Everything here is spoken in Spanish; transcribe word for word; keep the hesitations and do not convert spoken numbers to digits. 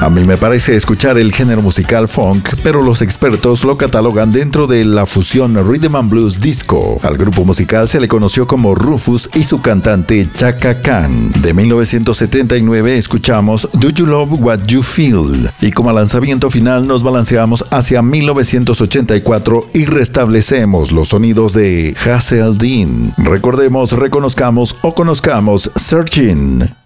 A mí me parece escuchar el género musical funk, pero los expertos lo catalogan dentro de la fusión Rhythm and Blues Disco. Al grupo musical se le conoció como Rufus y su cantante Chaka Khan. De mil novecientos setenta y nueve escuchamos Do You Love What You Feel, y como lanzamiento final nos balanceamos hacia mil novecientos ochenta y cuatro y restablecemos los sonidos de Hazel Dean. Recordemos, reconozcamos o conozcamos Searching.